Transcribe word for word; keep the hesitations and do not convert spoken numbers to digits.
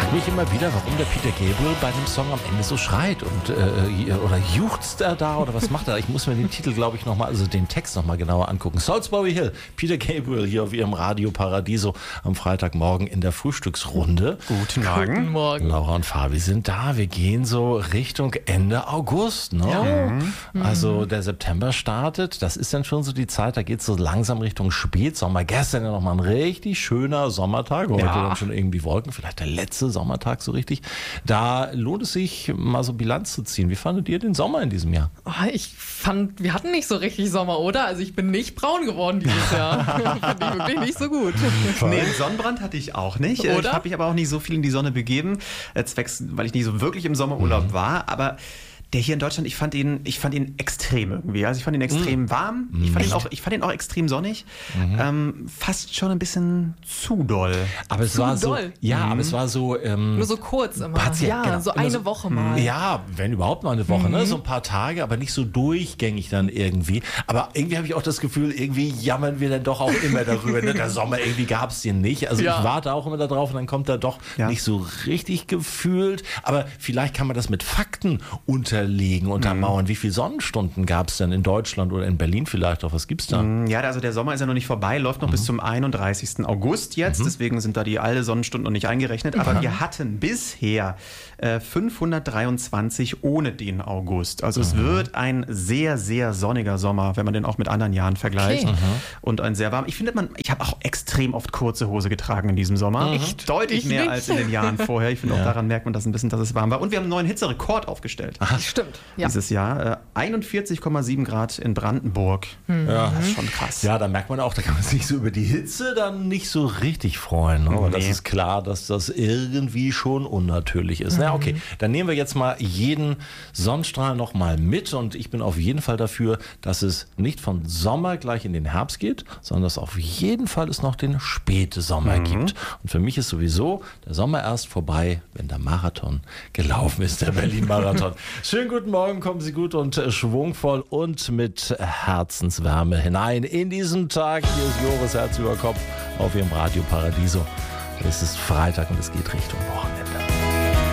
frage mich immer wieder, warum der Peter Gabriel bei dem Song am Ende so schreit und äh, oder juchzt er da oder was macht er? Ich muss mir den Titel, glaube ich, nochmal, also den Text nochmal genauer angucken. Salisbury Hill, Peter Gabriel hier auf ihrem Radio Paradiso am Freitagmorgen in der Frühstücksrunde. Guten Morgen. Guten Morgen. Laura und Fabi sind da. Wir gehen so Richtung Ende August. Ne? Ja. Also der September startet. Das ist dann schon so die Zeit, da geht es so langsam Richtung Spätsommer. Gestern ja nochmal ein richtig schöner Sommertag. Heute Ja. dann schon irgendwie Wolken. Vielleicht der letzte Sommertag so richtig. Da lohnt es sich, mal so Bilanz zu ziehen. Wie fandet ihr den Sommer in diesem Jahr? Oh, ich fand, wir hatten nicht so richtig Sommer, oder? Also ich bin nicht braun geworden dieses Jahr. Fand ich wirklich nicht so gut. Nee, einen Sonnenbrand hatte ich auch nicht. Äh, Oder? Ich habe mich aber auch nicht so viel in die Sonne begeben, äh, zwecks, weil ich nicht so wirklich im Sommerurlaub Mhm. war. Aber der hier in Deutschland, ich fand ihn, ich fand ihn extrem irgendwie. Also ich fand ihn extrem Mhm. warm. Ich fand ihn auch, ich fand ihn auch extrem sonnig. Mhm. Ähm, fast schon ein bisschen zu doll. Aber es Zu war so, doll. ja, aber es war so, ähm, Nur so kurz immer. partiell, ja, genau. so Immer eine so- Woche mal. Ja, wenn überhaupt mal eine Woche, ne? So ein paar Tage, aber nicht so durchgängig dann irgendwie. Aber irgendwie habe ich auch das Gefühl, irgendwie jammern wir dann doch auch immer darüber. Ne? Der Sommer, irgendwie gab es den nicht. Also Ja. ich warte auch immer darauf und dann kommt er doch Ja. nicht so richtig gefühlt. Aber vielleicht kann man das mit Fakten unterlegen, untermauern. Wie viele Sonnenstunden gab es denn in Deutschland oder in Berlin vielleicht auch? Was gibt's da? Ja, also der Sommer ist ja noch nicht vorbei, läuft noch Mhm. bis zum einunddreißigsten August jetzt. Deswegen sind da die alle Sonnenstunden noch nicht eingerechnet. Aber wir hatten bisher äh, fünfhundertdreiundzwanzig ohne den August. Also es wird ein sehr, sehr sonniger Sommer, wenn man den auch mit anderen Jahren vergleicht. Okay. Und ein sehr warm. Ich finde, man, ich habe auch extrem oft kurze Hose getragen in diesem Sommer. Deutlich Ich mehr nicht. als in den Jahren vorher. Ich finde auch daran merkt man das ein bisschen, dass es warm war. Und wir haben einen neuen Hitzerekord aufgestellt. Stimmt. Ja. Dieses Jahr. Äh, einundvierzig Komma sieben Grad in Brandenburg. Ja. Das ist schon krass. Ja, da merkt man auch, da kann man sich so über die Hitze dann nicht so richtig freuen. ne? Aber das Nee. ist klar, dass das irgendwie schon unnatürlich ist. Na okay, dann nehmen wir jetzt mal jeden Sonnenstrahl noch mal mit und ich bin auf jeden Fall dafür, dass es nicht von Sommer gleich in den Herbst geht, sondern dass auf jeden Fall es noch den Spätsommer gibt. Und für mich ist sowieso der Sommer erst vorbei, wenn der Marathon gelaufen ist, der Berlin-Marathon. Schönen guten Morgen, kommen Sie gut und äh, schwungvoll und mit Herzenswärme hinein in diesen Tag. Hier ist Joris Herz über Kopf auf Ihrem Radio Paradiso. Es ist Freitag und es geht Richtung Wochenende.